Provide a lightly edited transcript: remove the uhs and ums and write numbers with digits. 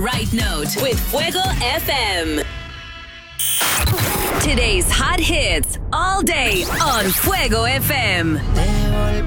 right note with Fuego FM. Today's hot hits all day on Fuego FM.